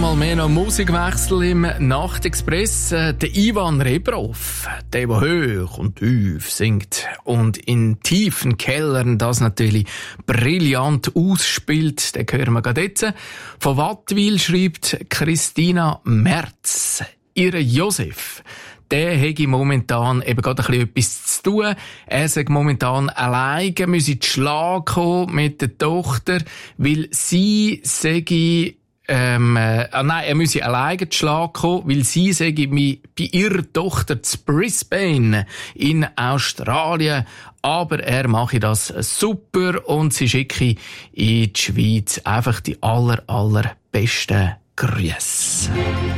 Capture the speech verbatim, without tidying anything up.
Einmal mehr noch Musikwechsel im Nachtexpress. Der Ivan Rebrov, der, der hoch und tief singt und in tiefen Kellern das natürlich brillant ausspielt, den hören wir gerade jetzt. Von Wattwil schreibt Christina Merz, ihre Josef, der hätte momentan eben gerade ein bisschen etwas zu tun. Er sagt momentan alleine, müsse in die Schlag kommen mit der Tochter, weil sie sage, ähm, äh, ah nein, er müsse alleine in die Schlag kommen, weil sie sage, bei ihrer Tochter zu Brisbane in Australien. Aber er mache das super und sie schicke in die Schweiz einfach die aller, allerbesten Grüße.